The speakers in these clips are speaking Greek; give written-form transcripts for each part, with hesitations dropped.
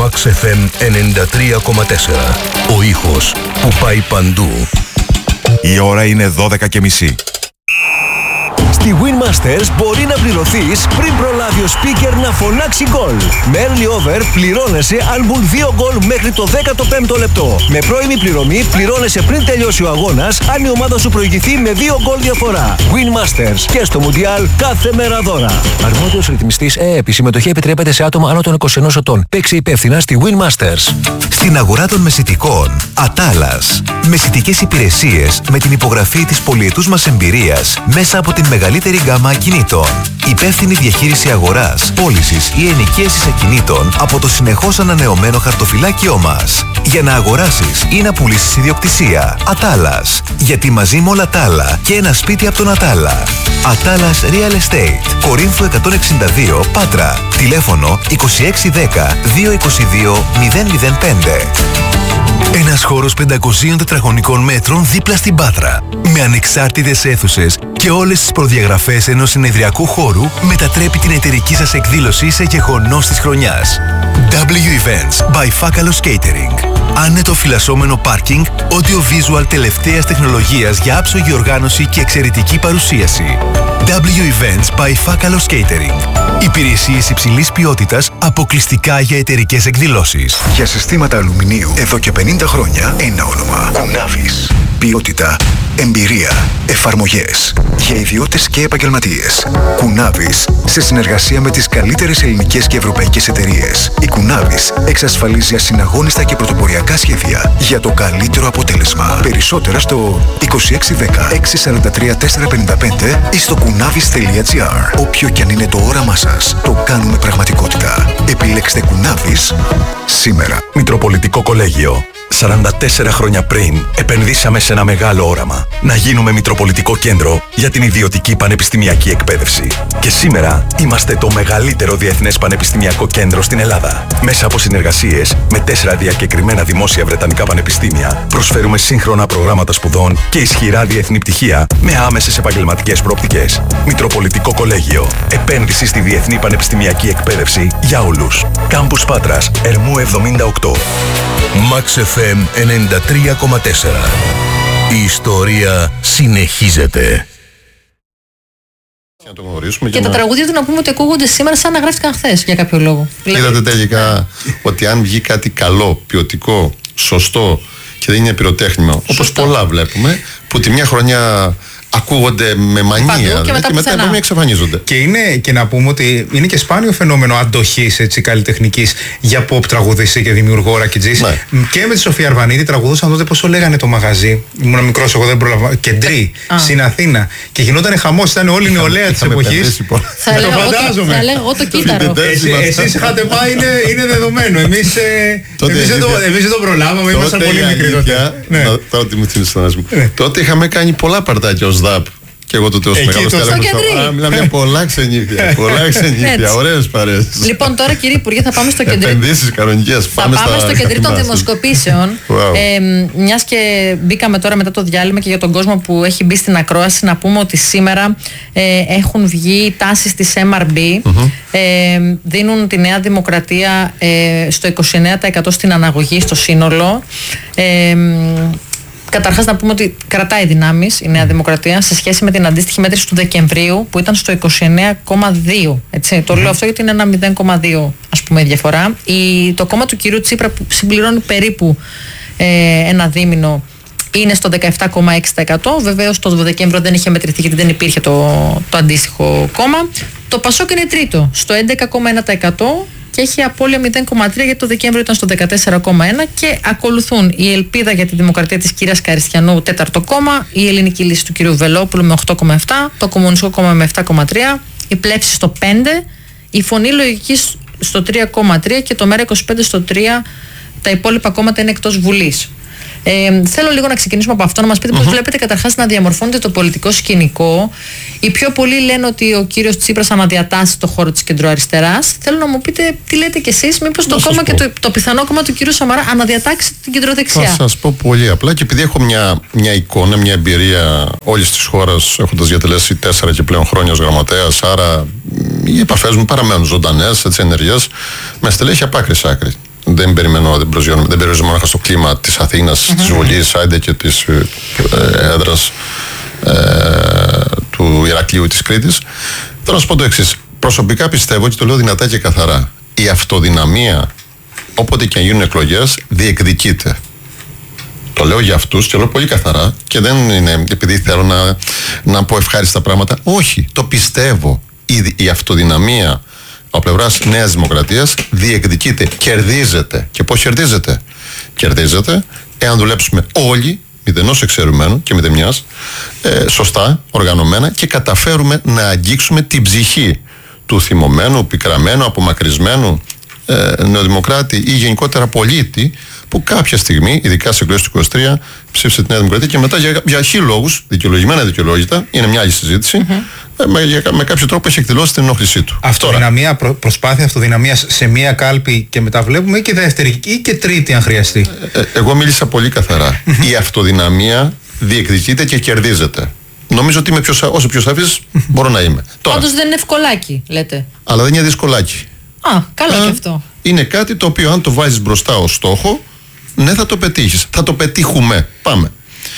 Max FM 93,4. Ο ήχος που πάει παντού. Η ώρα είναι 12:30. Στη Winmasters μπορεί να πληρωθείς πριν προλάβει ο speaker να φωνάξει γκολ. Με early over πληρώνεσαι αν μπουν 2 γκολ μέχρι το 15ο λεπτό. Με πρώιμη πληρωμή πληρώνεσαι πριν τελειώσει ο αγώνας αν η ομάδα σου προηγηθεί με 2 γκολ διαφορά. Winmasters και στο Μουντιάλ κάθε μέρα δώρα. Αρμόδιος ρυθμιστής ΕΕΠ. Η συμμετοχή επιτρέπεται σε άτομα άνω των 21 ετών. Παίξε υπεύθυνα στη Winmasters. Στην αγορά των μεσιτικών, Ατάλας. Μεσιτικές υπηρεσίες με την υπογραφή της πολυετούς μας εμπειρίας μέσα από την μεγαλύτερη γκάμα ακινήτων. Υπεύθυνη διαχείριση αγοράς, πώλησης ή ενοικίασης ακινήτων από το συνεχώς ανανεωμένο χαρτοφυλάκιό μας. Για να αγοράσεις ή να πουλήσεις ιδιοκτησία. Ατάλας. Γιατί μαζί με όλα τα άλλα και ένα σπίτι από τον Ατάλα. Ατάλας Real Estate. Κορίνθου 162 Πάτρα. Τηλέφωνο 2610 222 005. Ένας χώρος 500 τετραγωνικών μέτρων δίπλα στην Πάτρα. Με ανεξάρτητες αίθουσες και όλες τις προδιαγραφές ενός συνεδριακού χώρου μετατρέπει την εταιρική σας εκδήλωση σε γεγονός της χρονιάς. W Events by Fakalos Catering. Άνετο φυλασσόμενο πάρκινγκ, audio-visual τελευταίας τεχνολογίας για άψογη οργάνωση και εξαιρετική παρουσίαση. W Events by Fakalos Catering. Υπηρεσίες υψηλής ποιότητας αποκλειστικά για εταιρικές εκδηλώσεις. Για συστήματα αλουμινίου εδώ και 50 χρόνια ένα όνομα. Κουνάβης. Ποιότητα, εμπειρία, εφαρμογές. Για ιδιώτες και επαγγελματίες. Κουνάβης, σε συνεργασία με τις καλύτερες ελληνικές και ευρωπαϊκές εταιρείες. Η Κουνάβης εξασφαλίζει ασυναγώνιστα και πρωτοποριακά σχέδια για το καλύτερο αποτέλεσμα. Περισσότερα στο 2610 643 455 ή στο kunavis.gr. Όποιο κι αν είναι το όραμά σας, το κάνουμε πραγματικότητα. Επιλέξτε Κουνάβης σήμερα. Μητροπολιτικό Κολέγιο. 44 χρόνια πριν επενδύσαμε σε ένα μεγάλο όραμα. Να γίνουμε Μητροπολιτικό Κέντρο για την ιδιωτική πανεπιστημιακή εκπαίδευση. Και σήμερα είμαστε το μεγαλύτερο διεθνές πανεπιστημιακό κέντρο στην Ελλάδα. Μέσα από συνεργασίες με 4 διακεκριμένα δημόσια βρετανικά πανεπιστήμια, προσφέρουμε σύγχρονα προγράμματα σπουδών και ισχυρά διεθνή πτυχία με άμεσες επαγγελματικές προοπτικές. Μητροπολιτικό Κολέγιο. Επένδυση στη διεθνή πανεπιστημιακή εκπαίδευση για όλους. Κάμπους Πάτρας, Ερμού 78. Max FM 93,4. Η ιστορία συνεχίζεται. Και τα τραγούδια του να πούμε ότι ακούγονται σήμερα σαν να γράφτηκαν χθες για κάποιο λόγο. Είδατε τελικά ότι αν βγει κάτι καλό, ποιοτικό, σωστό και δεν είναι πυροτέχνημα, όπως πολλά βλέπουμε, που τη μια χρονιά ακούγονται με μανία και μετά επόμενα εξαφανίζονται. Και είναι και να πούμε ότι είναι και σπάνιο φαινόμενο αντοχής καλλιτεχνικής για pop τραγουδιστή και δημιουργό ρακιτζής. Ναι. Και με τη Σοφία Αρβανίτη τραγουδούσαν τότε, πόσο λέγανε το μαγαζί. Ήμουν μικρός, εγώ δεν προλαβαίνω. Κεντρί, στην Αθήνα. Και γινόταν χαμός, ήταν όλη η νεολαία της εποχής. Θα έλεγα εγώ το κύτταρο. Εσείς είχατε πάει, είναι δεδομένο. Εμείς δεν το προλάβαμε, ήμασταν πολύ μικροί τότε. Τώρα τι μου θυμίζει τον άσμο. Τότε είχαμε κάνει πολλά παρτάκια ως ΔΑΠ. Και εγώ τότε ως μεγάλος τέλεχος. Μιλάμε για πολλά ξενύχια. Ωραίες παρέες. Λοιπόν, τώρα κύριε Υπουργέ, θα πάμε στο κεντρί. Επενδύσεις κανονικές. Θα πάμε στο κεντρί των δημοσκοπήσεων. Μιας και μπήκαμε τώρα μετά το διάλειμμα και για τον κόσμο που έχει μπει στην ακρόαση, να πούμε ότι σήμερα έχουν βγει τάσεις της MRB. Δίνουν τη Νέα Δημοκρατία στο 29% στην αναγωγή στο σύνολο. Καταρχάς να πούμε ότι κρατάει δυνάμεις η Νέα Δημοκρατία σε σχέση με την αντίστοιχη μέτρηση του Δεκεμβρίου που ήταν στο 29,2. Το λέω αυτό γιατί είναι ένα 0,2 ας πούμε διαφορά. Το κόμμα του κυρίου Τσίπρα που συμπληρώνει περίπου ένα δίμηνο είναι στο 17,6%. Βεβαίως το Δεκέμβριο δεν είχε μετρηθεί γιατί δεν υπήρχε το αντίστοιχο κόμμα. Το Πασόκ είναι τρίτο στο 11,1%. Και έχει απώλεια 0,3 γιατί το Δεκέμβριο ήταν στο 14,1 και ακολουθούν η Ελπίδα για τη Δημοκρατία της κυρίας Καριστιανού, τέταρτο κόμμα, η Ελληνική Λύση του κυρίου Βελόπουλου με 8,7, το Κομμουνιστικό Κόμμα με 7,3, η Πλεύση στο 5, η Φωνή Λογικής στο 3,3 και το ΜΕΡΑ25 στο 3. Τα υπόλοιπα κόμματα είναι εκτός Βουλής. Θέλω λίγο να ξεκινήσουμε από αυτό, να μας πείτε πώς βλέπετε καταρχάς να διαμορφώνεται το πολιτικό σκηνικό. Οι πιο πολλοί λένε ότι ο κύριος Τσίπρας αναδιατάσσει το χώρο της κεντροαριστεράς. Θέλω να μου πείτε τι λέτε κι εσείς, μήπως το κόμμα και το πιθανό κόμμα του κύριου Σαμαρά αναδιατάξει την κεντροδεξιά. Θα σας πω πολύ απλά και επειδή έχω μια εικόνα, μια εμπειρία όλης της χώρας, έχοντας διατελέσει 4 και πλέον χρόνια ως γραμματέας, άρα οι επαφές μου παραμένουν ζωντανές, ενεργές, με στελέχη από άκρη σ' άκρη. δεν περιορίζω μόνο στο κλίμα της Αθήνας, της Βουλής, άιντε και της έδρας του Ηρακλείου της Κρήτης. Θέλω να σου πω το εξής. Προσωπικά πιστεύω, και το λέω δυνατά και καθαρά, η αυτοδυναμία, όποτε και αν γίνουν εκλογές, διεκδικείται. Το λέω για αυτούς και λέω πολύ καθαρά, και δεν είναι επειδή θέλω να πω ευχάριστα πράγματα. Όχι, το πιστεύω. Η αυτοδυναμία από πλευράς Νέας Δημοκρατίας διεκδικείται, κερδίζεται. Και πώς κερδίζεται? Κερδίζεται εάν δουλέψουμε όλοι, μηδενός εξαιρουμένου και μηδενιάς, σωστά, οργανωμένα, και καταφέρουμε να αγγίξουμε την ψυχή του θυμωμένου, πικραμένου, απομακρυσμένου νεοδημοκράτη ή γενικότερα πολίτη, που κάποια στιγμή, ειδικά σε εκλογές του 23, ψήφισε τη Νέα Δημοκρατία και μετά για χι λόγους, δικαιολογημένα δικαιολόγητα, είναι μια άλλη συζήτηση, με κάποιο τρόπο έχει εκδηλώσει την ενόχλησή του. Αυτοδυναμία, προσπάθεια αυτοδυναμίας σε μία κάλπη και μετά βλέπουμε, και δεύτερη ή και τρίτη αν χρειαστεί. Εγώ μίλησα πολύ καθαρά. Η αυτοδυναμία διεκδικείται και κερδίζεται. Νομίζω ότι είμαι όσο πιο σαφής μπορώ να είμαι. Πάντως δεν είναι ευκολάκι, λέτε. Αλλά δεν είναι δυσκολάκι. Καλό και αυτό. Είναι κάτι το οποίο αν το βάζεις μπροστά ως στόχο, ναι, θα το πετύχεις. Θα το πετύχουμε. Πάμε.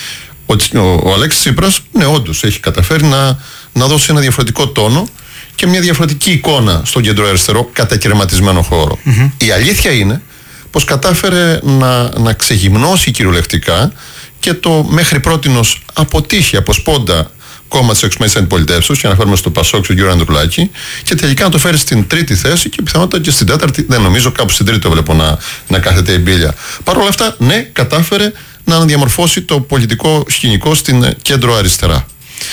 Ο Αλέξης Τσίπρας, ναι, όντως έχει καταφέρει να δώσει ένα διαφορετικό τόνο και μια διαφορετική εικόνα στον κεντροαριστερό κατακαιρματισμένο χώρο. Η αλήθεια είναι πως κατάφερε να ξεγυμνώσει κυριολεκτικά και το μέχρι πρότινος αποτύχει από σπόντα κόμμα της εξωματικής αντιπολιτεύσεως, και αναφέρουμε στο Πασόκ και τον κύριο Ανδρουλάκη, και τελικά να το φέρει στην τρίτη θέση και πιθανότατα και στην τέταρτη. Δεν νομίζω, κάπου στην τρίτη το βλέπω να κάθεται η μπίλια. Παρ' όλα αυτά, ναι, κατάφερε να διαμορφώσει το πολιτικό σκηνικό στην κέντρο αριστερά.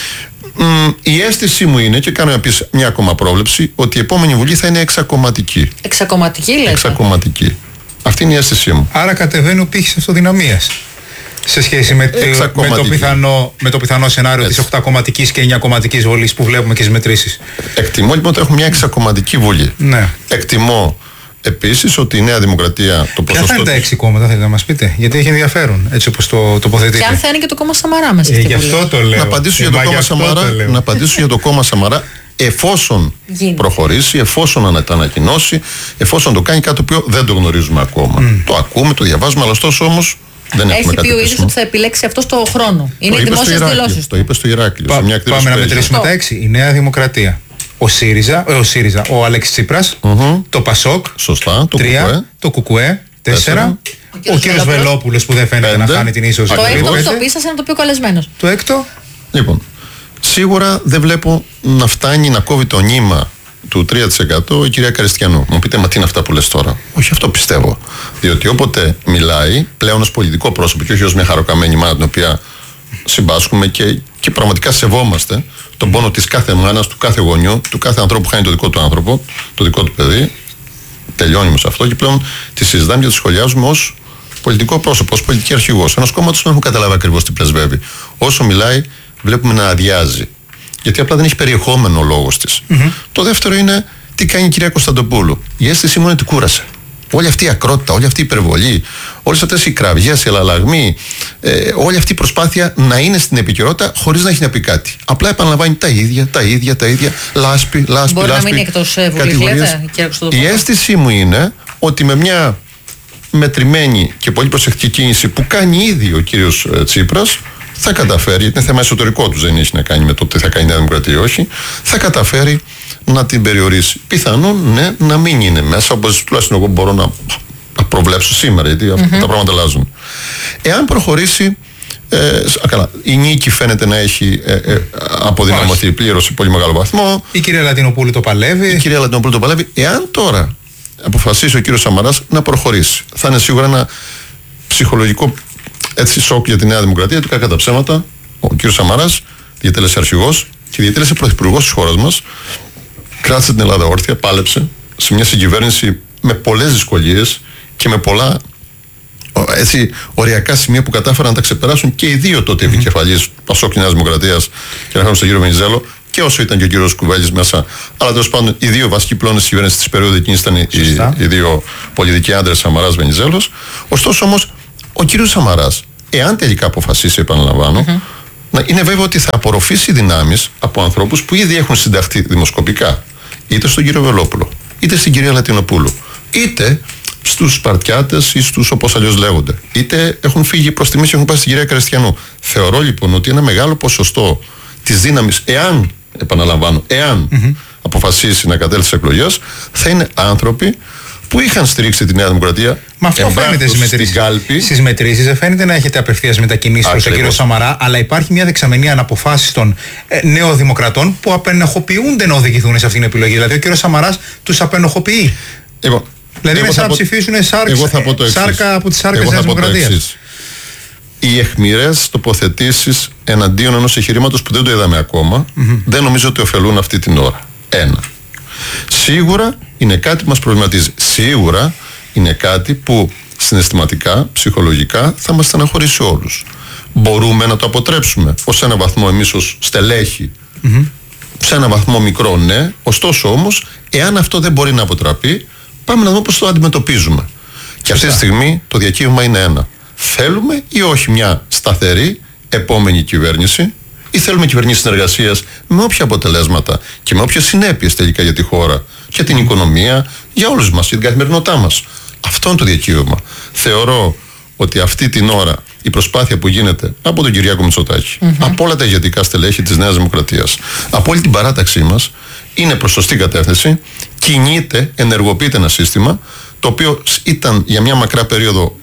Η αίσθησή μου είναι, και κάνω μια ακόμα πρόβλεψη, ότι η επόμενη Βουλή θα είναι εξακομματική. Εξακομματική, λέτε? Εξακομματική. Αυτή είναι η αίσθησή μου. Άρα κατεβαίνει ο πύχης αυτοδυναμίας σε σχέση με το πιθανό σενάριο της 8κομματικής και 9κομματικής βολής που βλέπουμε και στις μετρήσεις. Εκτιμώ λοιπόν ότι έχουμε μια εξακομματική βουλή. Ναι. Εκτιμώ επίσης ότι η Νέα Δημοκρατία, το ποσοστό. Ποια θα είναι τα 6 κόμματα, θέλετε να μας πείτε? Γιατί έχει ενδιαφέρον, έτσι όπως το τοποθετείτε. Και αν θα είναι και το κόμμα Σαμαρά μέσα στη Γι' αυτό το λέω. Να απαντήσω για το κόμμα Σαμαρά. Εφόσον προχωρήσει, εφόσον το ανακοινώσει, εφόσον το κάνει, κάτι το οποίο δεν το γνωρίζουμε ακόμα. Το ακούμε, το διαβάζουμε, αλλά ωστόσο όμως δεν έχουμε κάτι. Έχει πει ο ίδιος ότι θα επιλέξει αυτό στο χρόνο. Είναι οι δημόσιες δηλώσεις. Το είπε στο Ηράκλειο. Πάμε να μετρήσουμε τα 6. Η Νέα Δημοκρατία, ο Αλέξης Τσίπρας, το Πασόκ, σωστά, 3, το Κουκουέ, 4, ο κύριος Βελόπουλος που δεν φαίνεται να χάνει την ίσως. Το έκτο που το πείσασε είναι το πιο καλεσμένος. Το έκτο. Λοιπόν, σίγουρα δεν βλέπω να φτάνει να κόβει το νήμα του 3% η κυρία Καριστιανού. Μου πείτε, μα τι είναι αυτά που λες τώρα? Όχι, αυτό πιστεύω. Διότι όποτε μιλάει πλέον ως πολιτικό πρόσωπο και όχι ως μια χαροκαμένη μάνα, την οποία συμπάσχουμε και πραγματικά σεβόμαστε τον πόνο της κάθε μάνας, του κάθε γονιού, του κάθε ανθρώπου που χάνει το δικό του άνθρωπο, το δικό του παιδί. Τελειώνουμε σε αυτό και πλέον τη συζητάμε και τη σχολιάζουμε ως πολιτικό πρόσωπο, ως πολιτική αρχηγός. Ένας κόμματος δεν έχω καταλάβει ακριβώς τι πρεσβεύει. Όσο μιλάει, βλέπουμε να αδειάζει. Γιατί απλά δεν έχει περιεχόμενο ο λόγος της. Το δεύτερο είναι τι κάνει η κυρία Κωνσταντοπούλου. Η αίσθησή μου είναι ότι κούρασε. Όλη αυτή η ακρότητα, όλη αυτή η υπερβολή, όλες αυτές οι κραυγές, οι αλλαλαγμοί, όλη αυτή η προσπάθεια να είναι στην επικαιρότητα χωρίς να έχει να πει κάτι. Απλά επαναλαμβάνει τα ίδια, λάσπη. Μπορεί να μείνει εκτός Βουλής, λέτε, κύριε Κωνσταντοπούλου? Η αίσθησή μου είναι ότι με μια μετρημένη και πολύ προσεκτική κίνηση που κάνει ήδη ο κύριος Τσίπρας, θα καταφέρει, γιατί είναι θέμα εσωτερικό του, δεν έχει να κάνει με το τι θα κάνει η Νέα Δημοκρατία ή όχι, θα καταφέρει να την περιορίσει. Πιθανόν, ναι, να μην είναι μέσα, όπως τουλάχιστον εγώ μπορώ να προβλέψω σήμερα, γιατί τα πράγματα αλλάζουν. Εάν προχωρήσει, καλά, η νίκη φαίνεται να έχει αποδυναμωθεί πλήρως σε πολύ μεγάλο βαθμό. Η κυρία Λατινοπούλου το παλεύει. Εάν τώρα αποφασίσει ο κύριος Σαμαράς να προχωρήσει, θα είναι σίγουρα ένα ψυχολογικό σοκ για τη Νέα Δημοκρατία. Του κακά τα ψέματα, ο κύριος Σαμαράς διατέλεσε αρχηγός και διατέλεσε πρωθυπουργός της χώρας μας. Κράτησε την Ελλάδα όρθια, πάλεψε σε μια συγκυβέρνηση με πολλές δυσκολίες και με πολλά οριακά σημεία που κατάφεραν να τα ξεπεράσουν και οι δύο τότε επικεφαλείς Πασόκ και Νέας Δημοκρατίας, και να χάρουμε στον κύριο Βενιζέλο, και όσο ήταν και ο κύριος Κουβέλης μέσα. Αλλά τέλος πάντων, οι δύο βασικοί πυλώνες της κυβέρνησης της περίοδου εκείνης ήταν οι δύο πολιτικοί άντρες, Σαμαράς, Βενιζέλος. Ωστόσο όμως, ο κύριος Σαμαράς, εάν τελικά αποφασίσει, επαναλαμβάνω, είναι βέβαιο ότι θα απορροφήσει δυνάμεις από ανθρώπους που ήδη έχουν συνταχθεί δημοσκοπικά, είτε στον κύριο Βελόπουλο, είτε στην κυρία Λατινοπούλου, είτε στους Σπαρτιάτες ή στους όπως αλλιώς λέγονται. Είτε έχουν φύγει προς τη μέση και έχουν πάει στην κυρία Καριστιανού. Θεωρώ λοιπόν ότι ένα μεγάλο ποσοστό της δύναμης, επαναλαμβάνω, αποφασίσει να κατέλθει στις εκλογές, θα είναι άνθρωποι που είχαν στηρίξει τη Νέα Δημοκρατία. Μα αυτό φαίνεται στις μετρήσεις. Δεν φαίνεται να έχετε απευθείας μετακινήσεις προς τον κύριο Σαμαρά, αλλά υπάρχει μια δεξαμενή αναποφάσεις των νεοδημοκρατών που απενοχοποιούνται να οδηγηθούν σε αυτήν την επιλογή. Δηλαδή ο κύριος Σαμαράς τους απενοχοποιεί. Δηλαδή είναι σαν να ψηφίσουν σάρκα από τις σάρκες της Νέας Δημοκρατίας. Οι αιχμηρές τοποθετήσεις εναντίον ενός εγχειρήματος που δεν το είδαμε ακόμα, δεν νομίζω ότι ωφελούν αυτή την ώρα. Σίγουρα είναι κάτι που μας προβληματίζει. Σίγουρα είναι κάτι που συναισθηματικά, ψυχολογικά θα μας στεναχωρήσει όλους. Μπορούμε να το αποτρέψουμε ως ένα βαθμό εμείς ως στελέχη, σε ένα βαθμό μικρό, ναι. Ωστόσο όμως, εάν αυτό δεν μπορεί να αποτραπεί, πάμε να δούμε πώς το αντιμετωπίζουμε. Και αυτή τη στιγμή το διακύβευμα είναι ένα. Θέλουμε ή όχι μια σταθερή επόμενη κυβέρνηση, ή θέλουμε κυβερνήσεις συνεργασίας με όποια αποτελέσματα και με όποιες συνέπειες τελικά για τη χώρα, για την οικονομία, για όλους μας, για την καθημερινότητά μας. Αυτό είναι το διακύβευμα. Θεωρώ ότι αυτή την ώρα η προσπάθεια που γίνεται από τον Κυριάκο Μητσοτάκη, από όλα τα ηγετικά στελέχη της Νέας Δημοκρατίας, από όλη την παράταξή μας, είναι προς σωστή κατεύθυνση, κινείται, ενεργοποιείται ένα σύστημα το οποίο ήταν για μια μακρά περίοδο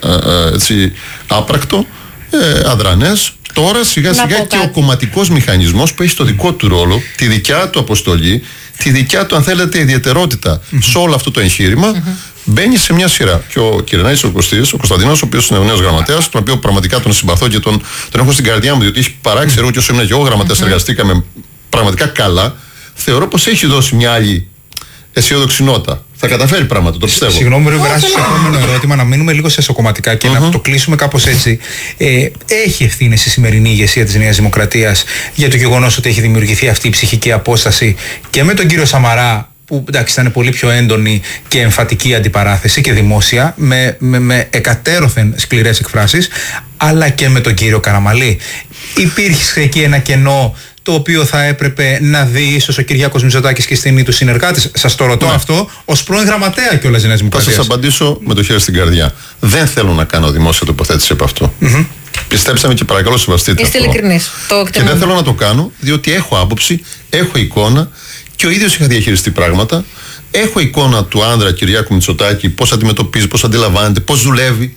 άπρακτο, αδρανές. Τώρα σιγά σιγά και ο κομματικός μηχανισμός που έχει το δικό του ρόλο, τη δικιά του αποστολή, τη δικιά του αν θέλετε ιδιαιτερότητα σε όλο αυτό το εγχείρημα, μπαίνει σε μια σειρά. Και ο Κυρενάκης ο Κωνσταντίνος, ο οποίος είναι ο νέος γραμματέας, τον οποίο πραγματικά τον συμπαθώ και τον έχω στην καρδιά μου, διότι έχει παράξει έργο και όσο ήμουν και εγώ γραμματέας, εργαστήκαμε πραγματικά καλά. Θεωρώ πως έχει δώσει μια άλλη αισιόδοξη νότα. Θα καταφέρει πράγματα, το πιστεύω. Συγγνώμη, πρέπει να περάσει στο επόμενο ερώτημα, να μείνουμε λίγο σε εσωκομματικά και να το κλείσουμε κάπως έτσι. Έχει ευθύνη στη σημερινή ηγεσία της Νέας Δημοκρατίας για το γεγονός ότι έχει δημιουργηθεί αυτή η ψυχική απόσταση και με τον κύριο Σαμαρά, που εντάξει ήταν πολύ πιο έντονη και εμφατική αντιπαράθεση και δημόσια, με εκατέρωθεν σκληρές εκφράσεις, αλλά και με τον κύριο Καραμαλή. Υπήρχε εκεί ένα κενό το οποίο θα έπρεπε να δει ίσως ο Κυριάκος Μητσοτάκης και η στενή του συνεργάτης. Σας το ρωτώ αυτό ως πρώην γραμματέα κιόλας της Νέας Δημοκρατίας. Θα σας απαντήσω με το χέρι στην καρδιά. Δεν θέλω να κάνω δημόσια τοποθέτηση από αυτό. Πιστέψαμε και παρακαλώ σεβαστείτε. Είστε ειλικρινείς. Και δεν θέλω να το κάνω διότι έχω άποψη, έχω εικόνα και ο ίδιος είχα διαχειριστεί πράγματα. Έχω εικόνα του άνδρα Κυριάκου Μητσοτάκη, πώς αντιμετωπίζει, πώς αντιλαμβάνεται, πώς δουλεύει.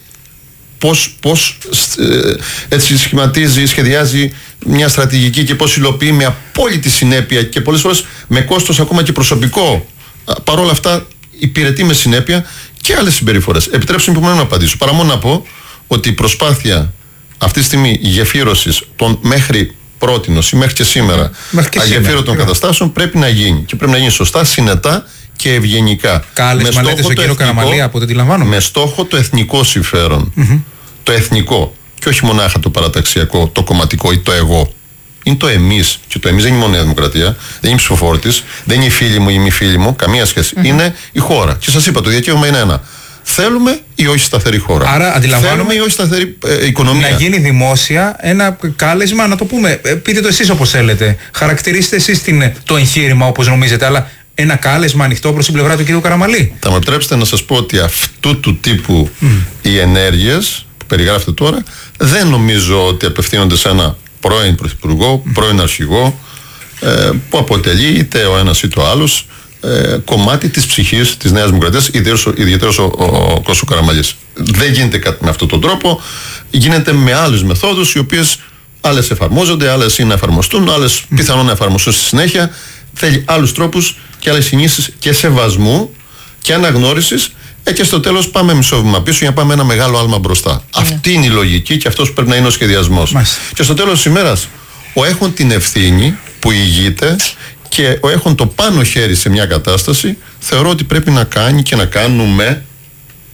Πώς έτσι σχηματίζει, σχεδιάζει μια στρατηγική και πώς υλοποιεί με απόλυτη συνέπεια και πολλές φορές με κόστος ακόμα και προσωπικό. Παρόλα αυτά υπηρετεί με συνέπεια και άλλες συμπεριφορές. Επιτρέψτε μου να απαντήσω. Παρά μόνο να πω ότι η προσπάθεια αυτή τη στιγμή γεφύρωσης των μέχρι πρότινος ή μέχρι και σήμερα αγεφύρωτων καταστάσεων πρέπει να γίνει και πρέπει να γίνει σωστά, συνετά και ευγενικά. Κάλεσμα λέτε στον κύριο Καραμαλή, από ό,τι αντιλαμβάνομαι. Με στόχο το εθνικό συμφέρον. Το εθνικό. Και όχι μονάχα το παραταξιακό, το κομματικό ή το εγώ. Είναι το εμείς. Και το εμείς δεν είναι μόνο η Δημοκρατία, δεν είναι η ψηφοφόρη της, δεν είναι οι φίλοι μου ή μη φίλοι μου, καμία σχέση. Είναι η χώρα. Και σας είπα, το διακύβευμα είναι ένα. Θέλουμε ή όχι σταθερή χώρα. Άρα αντιλαμβάνομαι. Θέλουμε ή όχι σταθερή οικονομία. Να γίνει δημόσια ένα κάλεσμα, να το πούμε. Πείτε το εσείς όπως θέλετε. Χαρακτηρίστε εσείς το εγχείρημα όπως νομίζετε, αλλά ένα κάλεσμα ανοιχτό προς την πλευρά του κ. Καραμαλή. Θα μου επιτρέψετε να σας πω ότι αυτού του τύπου οι ενέργειες που περιγράφετε τώρα δεν νομίζω ότι απευθύνονται σε ένα πρώην πρωθυπουργό, πρώην αρχηγό που αποτελεί είτε ο ένας είτε ο άλλος κομμάτι της ψυχής της Νέας Δημοκρατίας, ιδιαίτερος ο Κώστας Καραμαλής. Δεν γίνεται κάτι με αυτόν τον τρόπο, γίνεται με άλλες μεθόδους οι οποίες άλλες εφαρμόζονται, άλλες είναι να εφαρμοστούν, άλλες πιθανόν να εφαρμοστούν στη συνέχεια. Θέλει άλλους τρόπους και άλλες συνήθειες και σεβασμού και αναγνώρισης και στο τέλος πάμε μισό βήμα πίσω για να πάμε ένα μεγάλο άλμα μπροστά. Αυτή είναι η λογική και αυτός πρέπει να είναι ο σχεδιασμός. Και στο τέλος της ημέρας ο έχουν την ευθύνη που ηγείται και ο έχουν το πάνω χέρι σε μια κατάσταση, θεωρώ ότι πρέπει να κάνει και να κάνουμε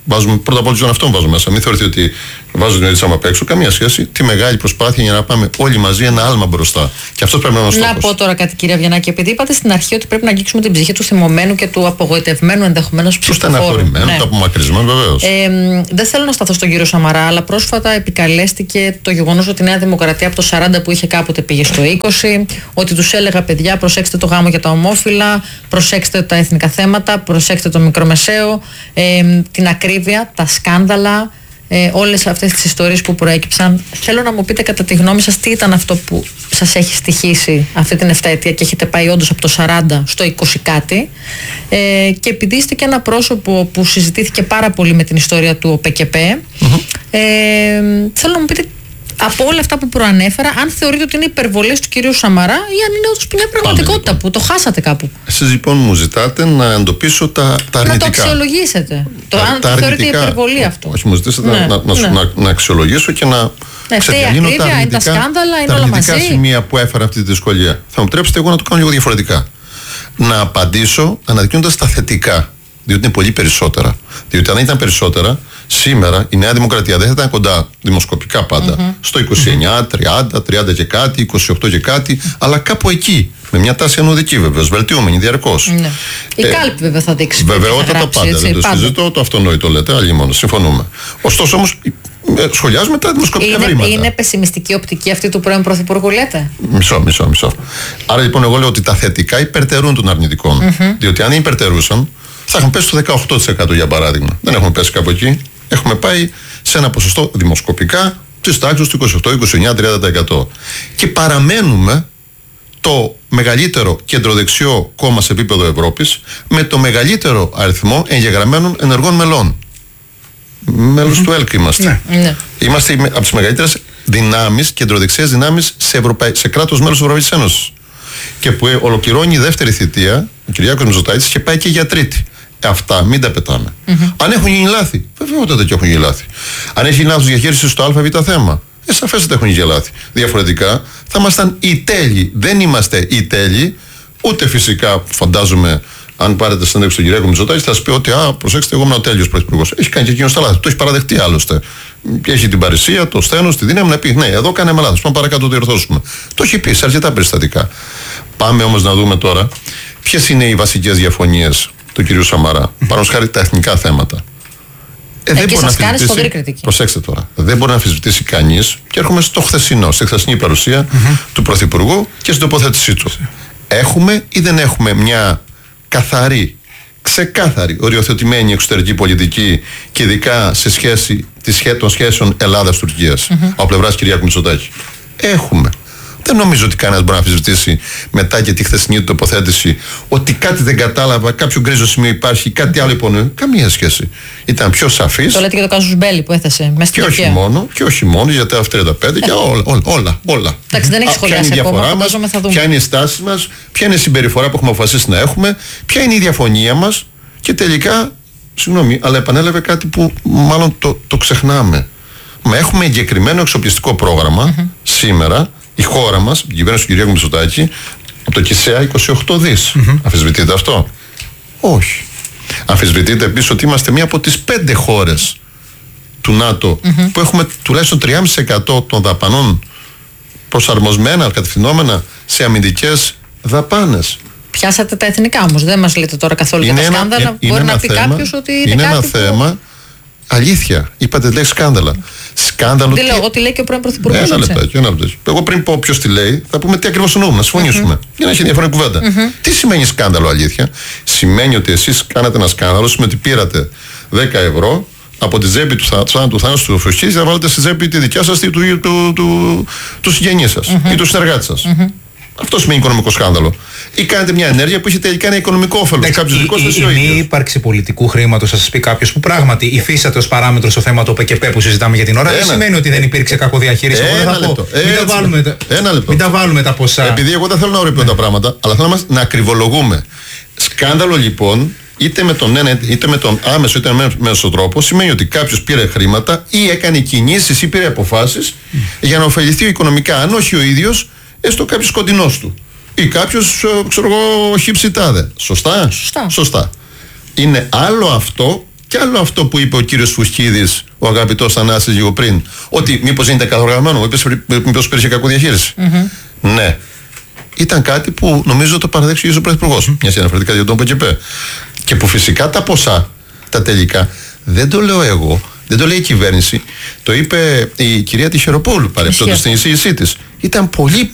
Πρώτα απ' όλα τον αυτόν βάζουμε μέσα. Μην θεωρείτε ότι βάζω την Ρίτσα απ' έξω. Καμία σχέση. Τη μεγάλη προσπάθεια για να πάμε όλοι μαζί ένα άλμα μπροστά. Και αυτό πρέπει να είναι ο στόχος. Να πω τώρα κάτι, κυρία Βιαννάκη, επειδή είπατε στην αρχή ότι πρέπει να αγγίξουμε την ψυχή του θυμωμένου και του απογοητευμένου ενδεχομένως ψηφοφόρου. Του στεναχωρημένου, του απομακρυσμένου, βεβαίως. Δεν θέλω να σταθώ στον κύριο Σαμαρά, αλλά πρόσφατα επικαλέστηκε το γεγονός ότι η Νέα Δημοκρατία από το 40 που είχε κάποτε πήγε στο 20, ότι τους έλεγα παιδιά, προσέξτε το γάμο για τα ομόφυλα, προσέξτε τα εθνικά θέματα, προσέξτε το μικρομεσαίο, την ακρίβεια, τα σκάνδαλα. Όλες αυτές τις ιστορίες που προέκυψαν. Θέλω να μου πείτε κατά τη γνώμη σας τι ήταν αυτό που σας έχει στοιχήσει αυτή την 7ετία και έχετε πάει όντως από το 40 στο 20 κάτι, και επειδή είστε και ένα πρόσωπο που συζητήθηκε πάρα πολύ με την ιστορία του ΟΠΚΠ, θέλω να μου πείτε από όλα αυτά που προανέφερα, αν θεωρείτε ότι είναι υπερβολές του κυρίου Σαμαρά ή αν είναι όντως μια πραγματικότητα λοιπόν, που το χάσατε κάπου. Εσείς λοιπόν μου ζητάτε να εντοπίσω τα αρνητικά. Να το αξιολογήσετε. Αν θεωρείτε υπερβολή αυτό. Όχι, μου ζητήσατε να αξιολογήσω και να ξεδιαλύνω τα αρνητικά, είναι τα σκάνδαλα, είναι όλα μαζί. Σημεία που έφερα αυτή τη δυσκολία. Θα μου τρέψετε εγώ να το κάνω λίγο διαφορετικά. Να απαντήσω αναδεικνύοντας τα θετικά. Διότι είναι πολύ περισσότερα. Διότι αν ήταν περισσότερα, σήμερα η Νέα Δημοκρατία δεν θα ήταν κοντά δημοσκοπικά πάντα. Στο 29, 30 και κάτι, 28 και κάτι, αλλά κάπου εκεί. Με μια τάση ανωδική βεβαίως, βελτιούμενη διαρκώς. Ναι. Η κάλπη βέβαια θα δείξει. Βεβαιότατα πάντα. Έτσι, δεν το συζητώ, το αυτονόητο λέτε, άλλοι μόνο. Συμφωνούμε. Ωστόσο όμως σχολιάζουμε τα δημοσκοπικά βρήματα. Είναι πεσημιστική οπτική αυτή του πρώην Πρωθυπουργού, λέτε. Μισό. Άρα λοιπόν εγώ λέω ότι τα θετικά υπερτερούν των αρνητικών. Διότι αν υπερτερούσαν, θα έχουμε πέσει στο 18% για παράδειγμα. Δεν έχουμε πέσει κάπου εκεί. Έχουμε πάει σε ένα ποσοστό δημοσκοπικά της τάξης του 28, 29, 30%. Και παραμένουμε το μεγαλύτερο κεντροδεξιό κόμμα σε επίπεδο Ευρώπης με το μεγαλύτερο αριθμό εγγεγραμμένων ενεργών μελών. Μέλος του ΕΛΚ είμαστε. Ναι. Είμαστε από τις μεγαλύτερες δυνάμεις, κεντροδεξιές δυνάμεις σε κράτος μέλος της Ευρωπαϊκής Ένωσης. Και που ολοκληρώνει η δεύτερη θητεία, ο Κυριάκος Μητσοτάκης, και πάει και για τρίτη. Αυτά μην τα πετάμε. Αν έχουν γίνει λάθη, βεβαιότατα και έχουν γίνει λάθη. Αν έχει γίνει λάθος διαχείριση στο ΑΒ θέμα, σαφέστατα έχουν γίνει λάθη. Διαφορετικά θα ήμασταν οι τέλειοι. Δεν είμαστε οι τέλειοι, ούτε φυσικά φαντάζομαι. Αν πάρετε συνέντευξη στον Κυριάκο Μητσοτάκη, θα σα πει ότι προσέξτε, εγώ ήμουν ο τέλειος πρωθυπουργός. Έχει κάνει και εκείνο τα λάθη. Το έχει παραδεχτεί άλλωστε. Έχει την παρησία, το σθένος, τη δύναμη να πει: ναι, εδώ κάναμε λάθος. Πάμε παρακάτω το διορθώσουμε. Το έχει πει σε αρκετά περιστατικά. Πάμε όμως να δούμε τώρα ποιες είναι οι βασικές διαφωνίες του κυρίου Σαμαρά. Πάνω χάρη τα εθνικά θέματα. Δεν μπορεί να αμφισβητήσει. Προσέξτε τώρα. Δεν μπορεί να αμφισβητήσει κανείς. Και έρχομαι στο χθεσινό, στη χθεσινή παρουσία του Πρωθυπουργού και στην τοποθέτησή του. Έχουμε ή δεν έχουμε μια καθαρή, ξεκάθαρη, οριοθετημένη εξωτερική πολιτική και ειδικά σε σχέση των σχέσεων Ελλάδας-Τουρκίας από πλευράς Κυριάκου Μητσοτάκη? Έχουμε. Δεν νομίζω ότι κανένας μπορεί να αμφισβητήσει μετά και τη χθεσινή του τοποθέτηση ότι κάτι δεν κατάλαβα, κάποιο γκρίζο σημείο υπάρχει, κάτι άλλο υπονοεί. Καμία σχέση. Ήταν πιο σαφής. Το λέτε και το Κάζους Μπέλη που έθεσε μέσα στην Τουρκία. Και όχι μόνο για τα F-35 και όλα. Εντάξει, δεν έχει σχολιάσει ακόμα. Ποια είναι η στάση μας, ποια είναι η συμπεριφορά που έχουμε αποφασίσει να έχουμε, ποια είναι η διαφωνία μας και τελικά, συγγνώμη, αλλά επανέλαβε κάτι που μάλλον το ξεχνάμε. Μα έχουμε εγκεκριμένο εξοπλιστικό πρόγραμμα σήμερα. Η χώρα μας, η κυβέρνηση του Κυριάκου Μητσοτάκη, από το ΚΙΣΕΑ 28 δις. Αμφισβητείτε αυτό? Όχι. Αμφισβητείτε επίσης ότι είμαστε μία από τις 5 χώρες του ΝΑΤΟ που έχουμε τουλάχιστον 3,5% των δαπανών προσαρμοσμένα, κατευθυνόμενα σε αμυντικές δαπάνες. Πιάσατε τα εθνικά όμως, δεν μας λέτε τώρα καθόλου για τα σκάνδαλα. Μπορεί να πει κάποιος ότι είναι ένα κάτι θέμα. Αλήθεια, είπατε λέει σκάνδαλα. Σκάνδαλο. Δεν λέω εγώ, τι λέει και ο πρώην Πρωθυπουργός. Ένα λεπτάκι. Εγώ πριν πω ποιος τι λέει, θα πούμε τι ακριβώς εννοούμε, να συμφωνήσουμε. Για να έχει ενδιαφέρον κουβέντα. Τι σημαίνει σκάνδαλο, αλήθεια? Σημαίνει ότι εσείς κάνατε ένα σκάνδαλο, σημαίνει ότι πήρατε 10 ευρώ από τη τσέπη του θάνατου του Φωσκή και θα βάλετε στη τσέπη τη δικιά σας ή του συγγενή σας ή του συνεργάτη σας. Αυτό σημαίνει οικονομικό σκάνδαλο. Ή κάνετε μια ενέργεια που έχει τελικά ένα οικονομικό όφελος. Κάποιο δικό σας ή ο ίδιος. Η ύπαρξη πολιτικού χρήματος, θα σας πει κάποιος που πράγματι υφίσταται ως παράμετρο στο θέμα του ΟΠΚΠ που συζητάμε για την ώρα, δεν σημαίνει ότι δεν υπήρξε κακοδιαχείριση. Μην τα βάλουμε τα ποσά. Επειδή εγώ δεν θέλω να ορυπώ τα πράγματα, αλλά θέλω να ακριβολογούμε. Σκάνδαλο λοιπόν, είτε με τον ένα είτε με τον άμεσο είτε με μέσο τρόπο, σημαίνει ότι κάποιος πήρε χρήματα ή έκανε κινήσεις ή πήρε αποφάσεις για να ωφεληθεί οικονομικά, αν όχι ο ίδιος, έστω κάποιος κοντινός του. Ή κάποιος, ξέρω εγώ, χυψητάδε. Σωστά. Είναι άλλο αυτό Και άλλο αυτό που είπε ο κύριος Φουσκίδης, ο αγαπητός Θανάσης λίγο πριν, ότι μήπως δεν ήταν καθοργανωμένο, μήπως υπήρχε κακοδιαχείριση. Ναι. Ήταν κάτι που νομίζω το παραδέχθηκε ο Πρωθυπουργός. Μια αναφερθήκα για τον ΠΚΠ. Και που φυσικά τα ποσά, τα τελικά, δεν το λέω εγώ, δεν το λέει η κυβέρνηση, το είπε η κυρία Τυχεροπούλου παρεπτόντως στην εισήγησή της. Ήταν πολύ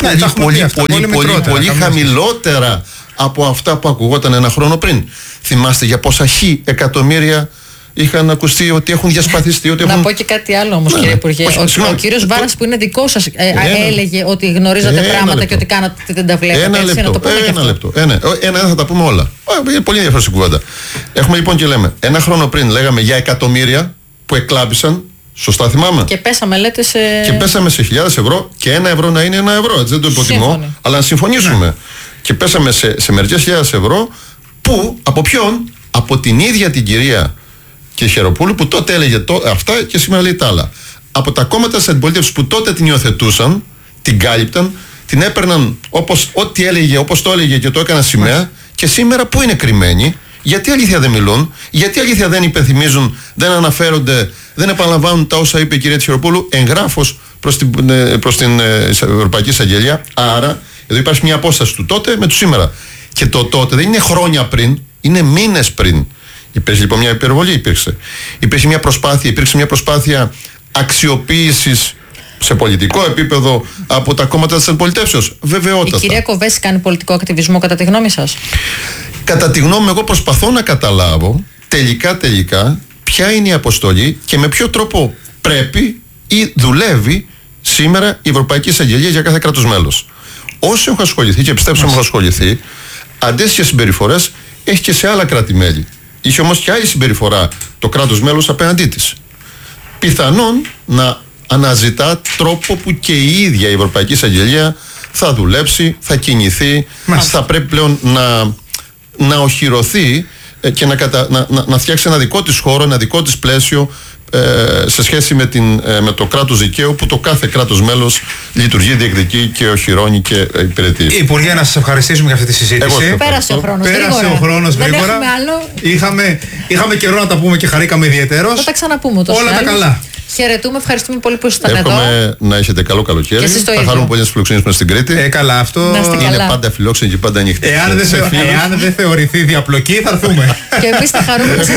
χαμηλότερα από αυτά που ακουγόταν ένα χρόνο πριν. Θυμάστε για πόσα εκατομμύρια είχαν ακουστεί ότι έχουν διασπαθιστεί. Ότι έχουν... Να πω και κάτι άλλο όμως, κύριε Υπουργέ. Ο κύριος Βάρας που είναι δικό σας έλεγε ότι γνωρίζατε πράγματα και ότι κάνατε ότι δεν τα βλέπετε. Ένα λεπτό. Ένα θα τα πούμε όλα. Είναι πολύ ενδιαφέρουσα κουβέντα. Έχουμε λοιπόν και λέμε, ένα χρόνο πριν λέγαμε για εκατομμύρια που εκλάμπησαν. Σωστά θυμάμαι. Και πέσαμε, λέτε, και πέσαμε σε 1.000 ευρώ και 1 ευρώ να είναι 1 ευρώ. Έτσι δεν το υποτιμώ. Αλλά να συμφωνήσουμε. Και πέσαμε σε μερικές χιλιάδες ευρώ που από ποιον? Από την ίδια την κυρία Τυχεροπούλου που τότε έλεγε αυτά και σήμερα λέει τα άλλα. Από τα κόμματα της αντιπολίτευσης που τότε την υιοθετούσαν, την κάλυπταν, την έπαιρναν ό,τι έλεγε, όπως το έλεγε και το έκαναν σημαία. Και σήμερα που είναι κρυμμένοι, γιατί αλήθεια δεν μιλούν, γιατί αλήθεια δεν υπενθυμίζουν, δεν αναφέρονται, δεν επαναλαμβάνουν τα όσα είπε η κυρία Τυχεροπούλου εγγράφος προς την Ευρωπαϊκή Εισαγγελία. Άρα εδώ υπάρχει μια απόσταση του τότε με του σήμερα. Και το τότε δεν είναι χρόνια πριν, είναι μήνες πριν. Υπήρχε λοιπόν μια υπερβολή, υπήρξε μια προσπάθεια αξιοποίησης σε πολιτικό επίπεδο από τα κόμματα της αντιπολιτεύσεως. Βεβαιότατα. Η κυρία Κοβέση κάνει πολιτικό ακτιβισμό κατά τη γνώμη σας? Κατά τη γνώμη μου, εγώ προσπαθώ να καταλάβω τελικά ποια είναι η αποστολή και με ποιο τρόπο πρέπει ή δουλεύει σήμερα η Ευρωπαϊκή Εισαγγελία για κάθε κράτος μέλος. Όσο έχω ασχοληθεί και πιστέψτε μου έχω ασχοληθεί, αντίστοιχες συμπεριφορές έχει και σε άλλα κράτη-μέλη. Είχε όμως και άλλη συμπεριφορά το κράτος μέλος απέναντί της. Πιθανόν να αναζητά τρόπο που και η ίδια η Ευρωπαϊκή Εισαγγελία θα δουλέψει, θα κινηθεί, θα πρέπει πλέον να οχυρωθεί και να φτιάξει ένα δικό της χώρο, ένα δικό της πλαίσιο σε σχέση με το κράτος δικαίου που το κάθε κράτος μέλος λειτουργεί, διεκδικεί και οχυρώνει και υπηρετεί. Υπουργέ, να σας ευχαριστήσουμε για αυτή τη συζήτηση. Πέρασε ο χρόνος γρήγορα. Είχαμε καιρό να τα πούμε και χαρήκαμε ιδιαιτέρως. Θα τα ξαναπούμε τόσο. Όλα τα καλά. Χαιρετούμε, ευχαριστούμε πολύ που ήσασταν εδώ. Εύχομαι να έχετε καλό καλοκαίρι. Θα χαρούμε πολύ να σας φιλοξενήσουμε στην Κρήτη. Καλά, αυτό είναι πάντα φιλόξενη και πάντα ανοιχτή. Εάν δεν θεωρηθεί διαπλοκή, θα έρθουμε. Και εμείς θα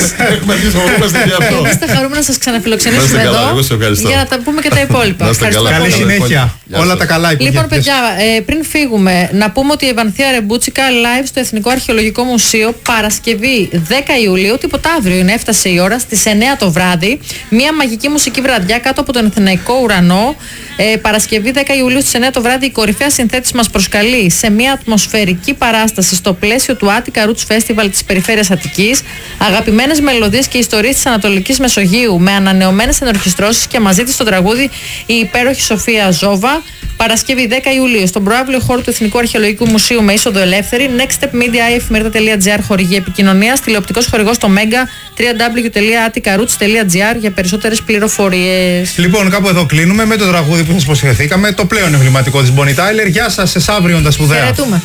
χαρούμε να σας ξαναφιλοξενήσουμε εδώ για να τα πούμε και τα υπόλοιπα. Καλή συνέχεια. Όλα τα καλά. Λοιπόν, παιδιά, πριν φύγουμε, να πούμε ότι η Ευανθία Ρεμπούτσικα live στο Εθνικό Αρχαιολογικό Μουσείο Παρασκευή 10 Ιουλίου, τίποτα αύριο είναι, έφτασε η ώρα, στις 9 το βράδυ. Μια μαγική μουσική βραδιά κάτω από τον Αθηναϊκό ουρανό. Παρασκευή 10 Ιουλίου στις 9 το βράδυ, η κορυφαία συνθέτης μας προσκαλεί σε μια ατμοσφαιρική παράσταση στο πλαίσιο του Attica Roots Festival της Περιφέρειας Αττικής. Αγαπημένες μελωδίες και ιστορίες της Ανατολικής Μεσογείου με ανανεωμένες ενορχιστρώσεις και μαζί της στο τραγούδι η υπέροχη Σοφία Ζόβα. Παρασκευή 10 Ιουλίου στον προαύλιο χώρο του Εθνικού Αρχαιολογικού Μουσείου με είσοδο ελεύθερη. Next Step Media, εφημερίδα.gr, χορηγή επικοινωνίας, τηλεοπτικός χορηγός στο Mega, www.atticaroots.gr για περισσότερες πληροφορίες. Λοιπόν, κάπου εδώ κλείνουμε με το τραγούδι που σας προσχεθήκαμε, το πλέον εμβληματικό της Bonnie Tyler. Γεια σας, αύριο τα σπουδαία. Χαιρετούμε.